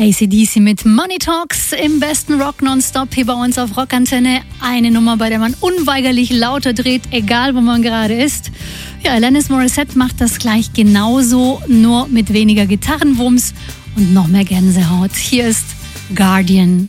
AC/DC mit Money Talks im besten Rock nonstop hier bei uns auf Rockantenne. Eine Nummer, bei der man unweigerlich lauter dreht, egal wo man gerade ist. Ja, Alanis Morissette macht das gleich genauso, nur mit weniger Gitarrenwumms und noch mehr Gänsehaut. Hier ist Guardian.